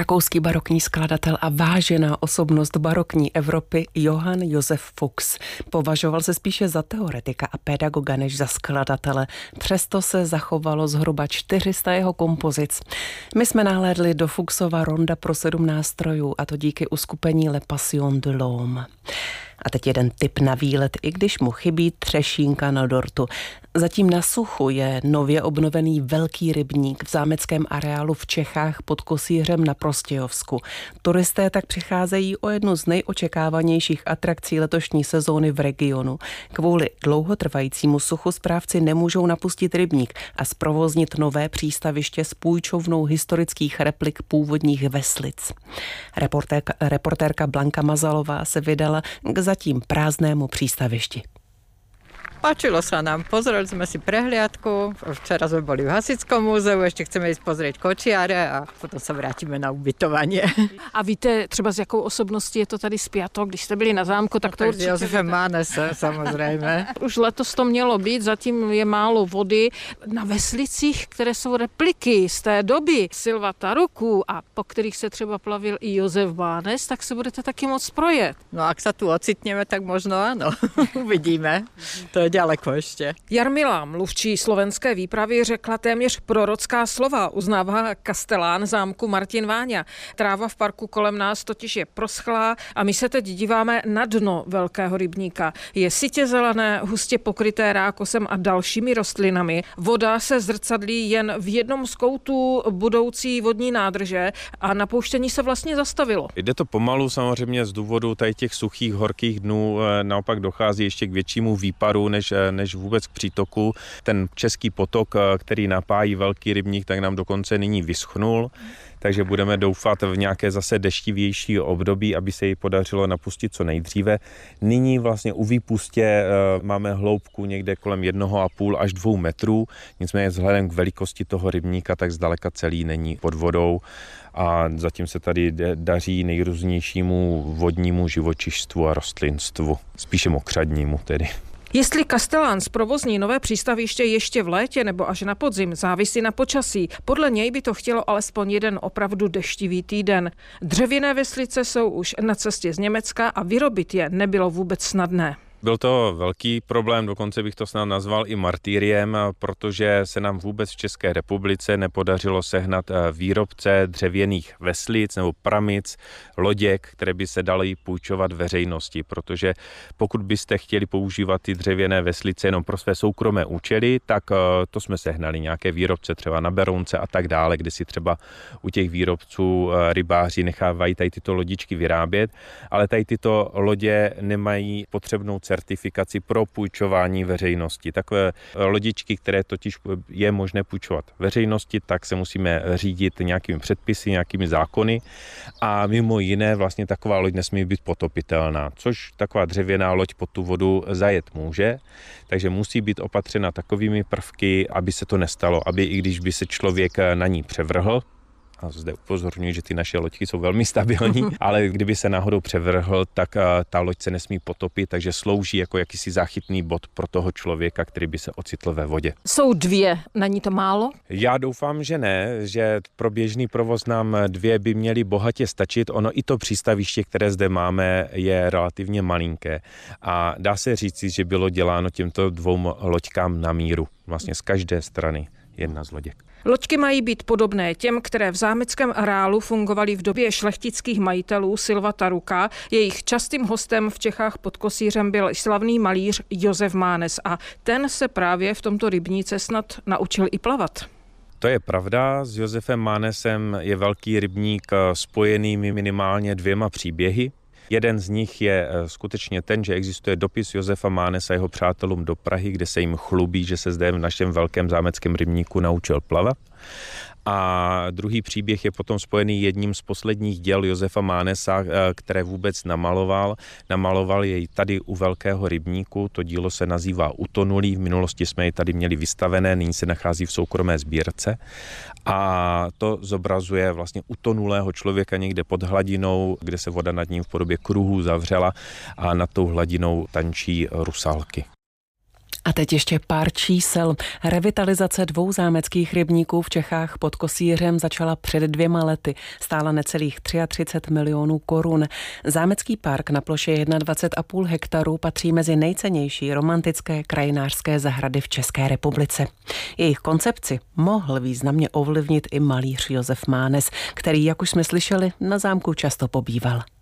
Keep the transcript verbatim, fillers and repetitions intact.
Rakouský barokní skladatel a vážená osobnost barokní Evropy Johann Josef Fuchs považoval se spíše za teoretika a pedagoga než za skladatele. Přesto se zachovalo zhruba čtyři sta jeho kompozic. My jsme nahlédli do Fuchsova ronda pro sedm nástrojů, a to díky uskupení Le Passion de l'Homme. A teď jeden tip na výlet, i když mu chybí třešínka na dortu. Zatím na suchu je nově obnovený velký rybník v zámeckém areálu v Čechách pod Kosířem na Prostějovsku. Turisté tak přicházejí o jednu z nejočekávanějších atrakcí letošní sezóny v regionu. Kvůli dlouhotrvajícímu suchu správci nemůžou napustit rybník a zprovoznit nové přístaviště s půjčovnou historických replik původních veslic. Reportérka, reportérka Blanka Mazalová se vydala k zatím prázdnému přístavišti. Páčilo sa nám, pozreli sme si prehliadku, včera sme boli v Hasičskom múzeu, ešte chceme ísť pozrieť kočiare a potom sa vrátime na ubytovanie. A víte třeba s jakou osobností je to tady spjato, když jste byli na zámku, tak to tak určitě s Josefem Mánesem, samozřejmě. Už letos to mělo být, zatím je málo vody. Na veslicích, které jsou repliky z té doby Silva Taruku a po kterých se třeba plavil i Josef Mánes, tak se budete taky moc projet. No ak sa tu ocitneme, tak možno áno. Uvidíme. To je ďaleko ještě. Jarmila, mluvčí slovenské výpravy, řekla téměř prorocká slova, uznává kastelán zámku Martin Váňa. Tráva v parku kolem nás totiž je proschlá a my se teď díváme na dno velkého rybníka. Je sytě zelené, hustě pokryté rákosem a dalšími rostlinami. Voda se zrcadlí jen v jednom z koutů budoucí vodní nádrže a napouštění se vlastně zastavilo. Jde to pomalu, samozřejmě z důvodu tady těch suchých, horkých dnů naopak dochází ještě k většímu výparu než, než vůbec k přítoku. Ten český potok, který napájí velký rybník, tak nám dokonce nyní vyschnul, takže budeme doufat v nějaké zase deštivější období, aby se ji podařilo napustit co nejdříve. Nyní vlastně u výpustě máme hloubku někde kolem jednoho a půl až dvou metrů, nicméně vzhledem k velikosti toho rybníka, tak zdaleka celý není pod vodou a zatím se tady daří nejrůznějšímu vodnímu živočišstvu a rostlinstvu, spíše mokřadnímu tedy. Jestli Kastelán zprovozní nové přístaviště ještě v létě nebo až na podzim, závisí na počasí. Podle něj by to chtělo alespoň jeden opravdu deštivý týden. Dřevěné veslice jsou už na cestě z Německa a vyrobit je nebylo vůbec snadné. Byl to velký problém, dokonce bych to snad nazval i martýriem, protože se nám vůbec v České republice nepodařilo sehnat výrobce dřevěných veslic nebo pramic, loděk, které by se daly půjčovat veřejnosti, protože pokud byste chtěli používat ty dřevěné veslice jenom pro své soukromé účely, tak to jsme sehnali nějaké výrobce třeba na Berounce a tak dále, kde si třeba u těch výrobců rybáři nechávají tady tyto lodičky vyrábět, ale tady tyto lodě nemají potřebnou certifikaci pro půjčování veřejnosti. Takové lodičky, které totiž je možné půjčovat veřejnosti, tak se musíme řídit nějakými předpisy, nějakými zákony a mimo jiné vlastně taková loď nesmí být potopitelná, což taková dřevěná loď pod tu vodu zajet může, takže musí být opatřena takovými prvky, aby se to nestalo, aby i když by se člověk na ní převrhl, a zde upozorňuji, že ty naše loďky jsou velmi stabilní, ale kdyby se náhodou převrhl, tak ta loď se nesmí potopit, takže slouží jako jakýsi záchytný bod pro toho člověka, který by se ocitl ve vodě. Jsou dvě, není to málo? Já doufám, že ne, že pro běžný provoz nám dvě by měly bohatě stačit. Ono i to přístaviště, které zde máme, je relativně malinké a dá se říci, že bylo děláno těmto dvou loďkám na míru, vlastně z každé strany jedna z loděk. Loďky mají být podobné těm, které v zámeckém areálu fungovaly v době šlechtických majitelů Silva Taruka. Jejich častým hostem v Čechách pod Kosířem byl slavný malíř Josef Mánes a ten se právě v tomto rybníce snad naučil i plavat. To je pravda, s Josefem Mánesem je velký rybník spojený minimálně dvěma příběhy. Jeden z nich je skutečně ten, že existuje dopis Josefa Mánesa jeho přátelům do Prahy, kde se jim chlubí, že se zde v našem velkém zámeckém rybníku naučil plavat. A druhý příběh je potom spojený jedním z posledních děl Josefa Mánesa, které vůbec namaloval. Namaloval jej tady u velkého rybníku, to dílo se nazývá Utonulý, v minulosti jsme jej tady měli vystavené, nyní se nachází v soukromé sbírce. A to zobrazuje vlastně utonulého člověka někde pod hladinou, kde se voda nad ním v podobě kruhů zavřela a nad tou hladinou tančí rusalky. A teď ještě pár čísel. Revitalizace dvou zámeckých rybníků v Čechách pod Kosířem začala před dvěma lety. Stála necelých třicet tři milionů korun. Zámecký park na ploše dvacet jedna celá pět hektarů patří mezi nejcennější romantické krajinářské zahrady v České republice. Jejich koncepci mohl významně ovlivnit i malíř Josef Mánes, který, jak už jsme slyšeli, na zámku často pobýval.